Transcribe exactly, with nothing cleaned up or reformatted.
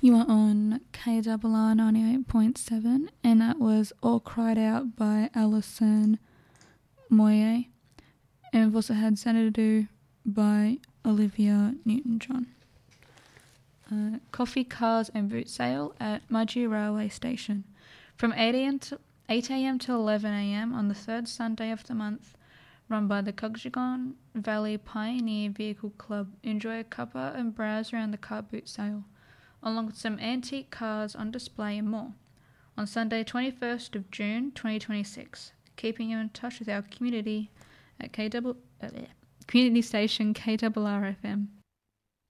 You are on K R R ninety-eight point seven, and that was All Cried Out by Alison Moyet. And we've also had Xanadu by Olivia Newton-John. Uh, coffee, cars and boot sale at Mudgee Railway Station. From eight a.m. to eight a.m. to eleven a.m. on the third Sunday of the month, run by the Cuggegon Valley Pioneer Vehicle Club. Enjoy a cuppa and browse around the car boot sale, along with some antique cars on display and more, on Sunday twenty-first of June twenty twenty-six, keeping you in touch with our community at K W, uh, community station K R R F M.